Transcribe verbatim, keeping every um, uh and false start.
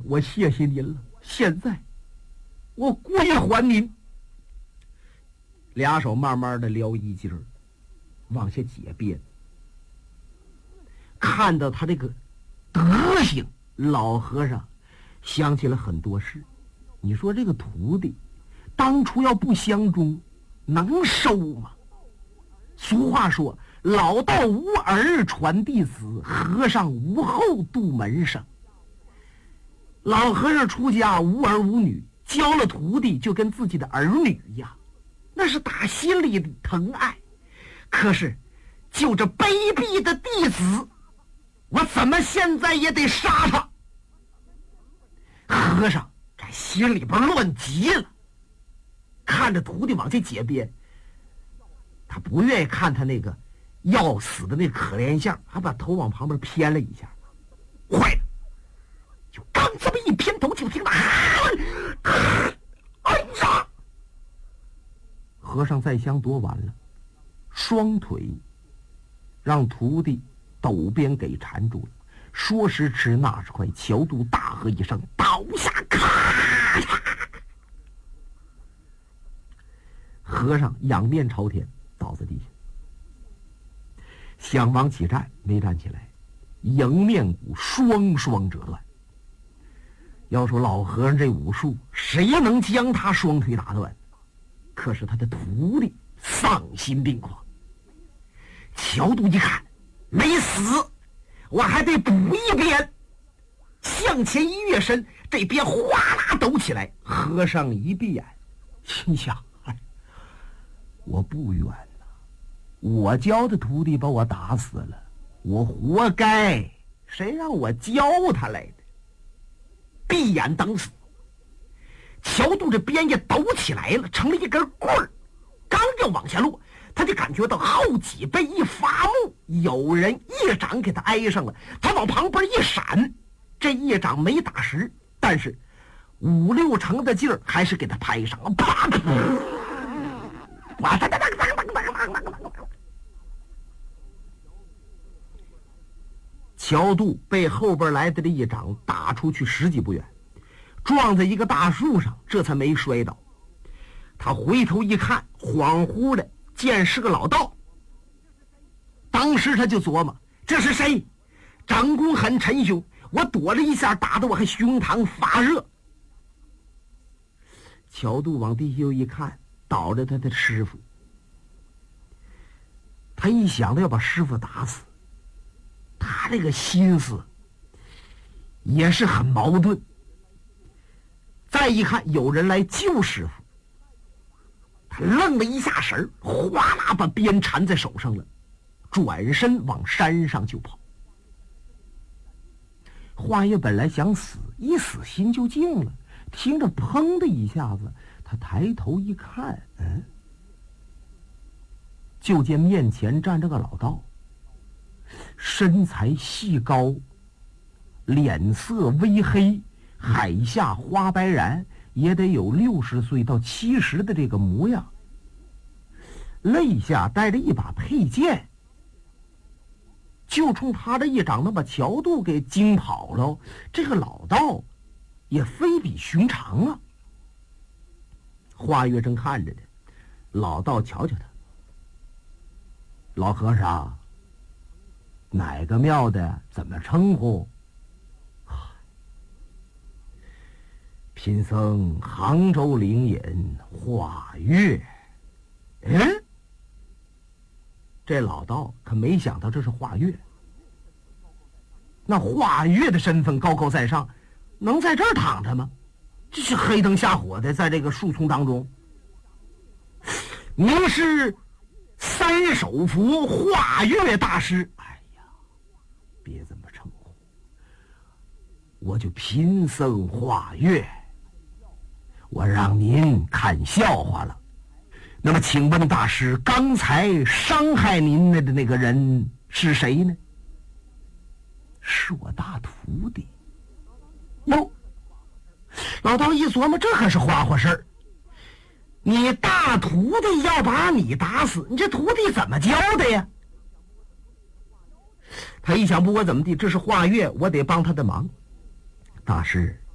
我谢谢您了，现在我归还您。俩手慢慢的撩衣襟儿，往下解鞭。看到他这个德行，老和尚想起了很多事。你说这个徒弟当初要不相中，能收吗？俗话说，老道无儿传弟子，和尚无后度门生。老和尚出家无儿无女，教了徒弟就跟自己的儿女一样，那是打心里的疼爱。可是就这卑鄙的弟子，我怎么现在也得杀他？和尚这心里边乱极了，看着徒弟往下解鞭，他不愿意看他那个要死的那可怜相，还把头往旁边偏了一下。坏了！就刚这么一偏头，就听到哎呀！和尚再相夺完了，双腿让徒弟抖鞭给缠住了。说时迟，那时快，乔度大喝一声，倒下，咔嚓！和尚仰面朝天，倒在地下。想往起站，没站起来，迎面骨双双折断。要说老和尚这武术，谁能将他双腿打断？可是他的徒弟丧心病狂。乔度一看没死，我还得补一鞭，向前一跃身，这鞭哗啦抖起来。和尚一闭眼，心想：哎，我不冤呐，我教的徒弟把我打死了，我活该，谁让我教他来的？闭眼等死。乔度这鞭也抖起来了，成了一根棍儿，刚要往下落，他就感觉到后脊背一发木，有人一掌给他挨上了。他往旁边一闪，这一掌没打实，但是五六成的劲儿还是给他拍上了。啪！哇！乔度被后边来的这一掌打出去十几步远，撞在一个大树上，这才没摔倒。他回头一看，恍惚的见是个老道。当时他就琢磨，这是谁？掌功很沉凶，我躲了一下，打得我还胸膛发热。乔度往地下又一看，倒着他的师傅。他一想到要把师傅打死，他这个心思也是很矛盾。再一看有人来救师傅，他愣了一下神儿，哗啦把鞭缠在手上了，转身往山上就跑。华月本来想死，一死心就静了，听着砰的一下子，他抬头一看，嗯，就见面前站着个老道，身材细高，脸色微黑，海下花白髯，也得有六十岁到七十的这个模样。肋下带着一把佩剑，就冲他这一掌能把乔度给惊跑了。这个老道也非比寻常啊。华月正看着呢，老道瞧瞧他，老和尚，哪个庙的？怎么称呼？贫僧杭州灵隐华月。嗯，这老道可没想到这是华月。那华月的身份高高在上，能在这儿躺着吗？这是黑灯瞎火的，在这个树丛当中。您是三手佛华月大师？哎呀，别这么称呼，我就贫僧华月。我让您看笑话了。那么请问大师，刚才伤害您的那个人是谁呢？是我大徒弟。哟，老道一琢磨，这可是花花事儿。你大徒弟要把你打死，你这徒弟怎么教的呀？他一想，不管怎么地，这是华月，我得帮他的忙。大师，